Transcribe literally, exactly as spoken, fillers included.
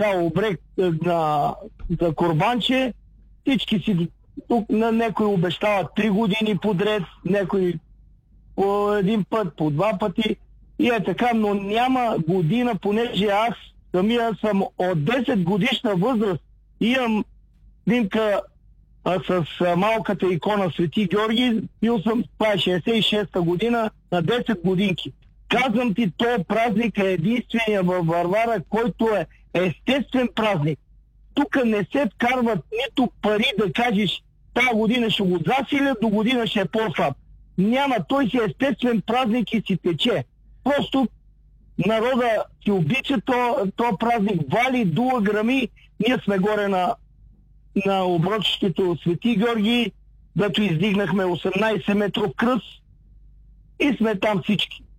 така обрек на, за Курбанче. Всички си тук на някой обещават три години подред, някой по един път, по два пъти. И е така, но няма година, понеже аз самия съм от десет годишна възраст. Имам снимка а, с а, малката икона Свети Георги. Бил съм, това е шейсет и шеста година, на десет годинки. Казвам ти, този празник е единствения във Варвара, който е естествен празник. Тук не се вкарват нито пари да кажеш, тази година ще го засиля, до година ще е по-слаб. Няма, той си естествен празник и си тече. Просто народа си обича то, то празник, вали, дула, грами. Ние сме горе на, на оброчището Свети Георги, дето издигнахме осемнайсет метров кръст и сме там всички.